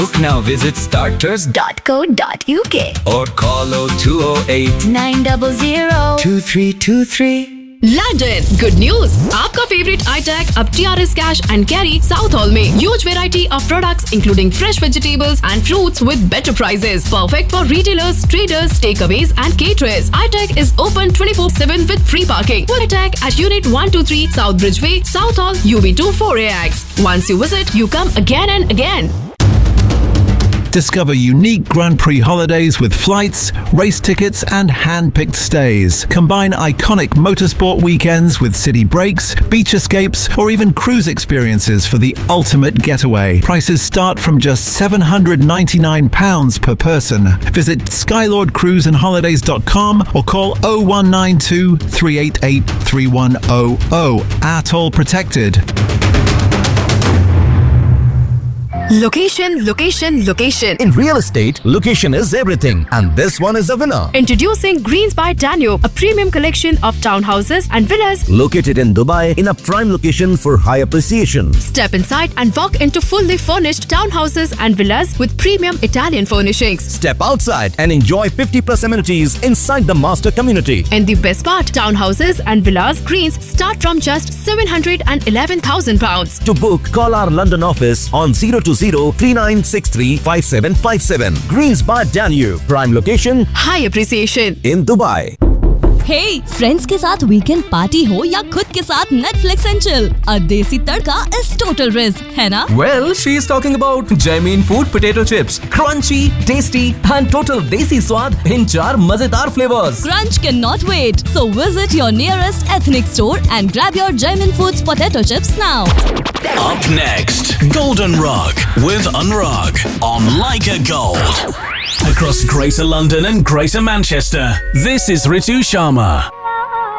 Book now, visit starters.co.uk or call 0208 900 2323. Landon good news, आपका favourite आईटैग अब TRS cash and carry south hall में huge variety of products including fresh vegetables and fruits with better prices, perfect for retailers, traders, takeaways and caterers. iTech is open 24/7 with free parking. Full attack at Unit 123 South Bridgeway, South Hall, UB2 4AX. Once you visit, you come again and again. Discover unique Grand Prix holidays with flights, race tickets and hand-picked stays. Combine iconic motorsport weekends with city breaks, beach escapes or even cruise experiences for the ultimate getaway. Prices start from just £799 per person. Visit skylordcruiseandholidays.com or call 0192 388 3100. Atoll protected. Location, location, location. In real estate, location is everything, and this one is a winner. Introducing Greens by Danube, a premium collection of townhouses and villas Located in Dubai in a prime location for high appreciation. Step inside and walk into fully furnished townhouses and villas with premium Italian furnishings. Step outside and enjoy 50+ amenities inside the master community. And the best part, townhouses and villas Greens start from just £711,000. To book, call our London office on 020-3963-5757. Greens by Danube, prime location, High appreciation in Dubai. Hey, friends के साथ weekend party हो या खुद के साथ Netflix and chill, अ देसी तड़का is total risk, है ना? Well, she is talking about Jamin Food Potato Chips. Crunchy, tasty and total desi स्वाद in 4 मजेदार flavors. Crunch cannot wait. So visit your nearest ethnic store and grab your Jamin Foods potato chips now. Up next, Golden Rug with Anurag on Leica Gold. Across Greater London and Greater Manchester, this is Ritu Sharma.